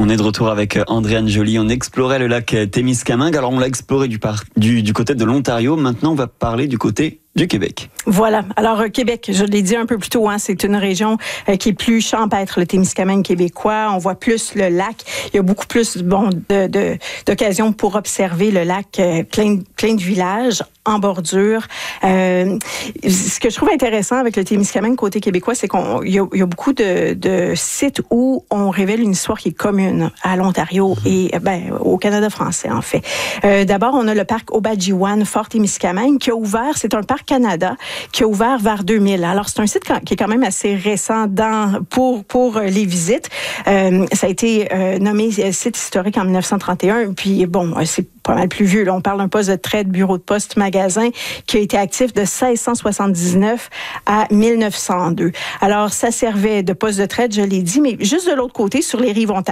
On est de retour avec Andréane Joly. On explorait le lac Témiscamingue. Alors on l'a exploré du côté de l'Ontario. Maintenant on va parler du côté du Québec. Voilà. Alors, Québec, je l'ai dit un peu plus tôt, c'est une région qui est plus champêtre, le Témiscamingue québécois. On voit plus le lac. Il y a beaucoup plus d'occasions pour observer le lac, plein de villages en bordure. Ce que je trouve intéressant avec le Témiscamingue côté québécois, c'est qu'il y a beaucoup de sites où on révèle une histoire qui est commune à l'Ontario et au Canada français, en fait. D'abord, on a le parc Obadjiwan, Fort Témiscamingue, qui a ouvert, c'est un parc Canada, qui a ouvert vers 2000. Alors, c'est un site qui est quand même assez récent pour les visites. Ça a été nommé site historique en 1931, puis c'est pas mal plus vieux. Là, on parle d'un poste de traite, bureau de poste, magasin qui a été actif de 1679 à 1902. Alors, ça servait de poste de traite, je l'ai dit, mais juste de l'autre côté, sur les rives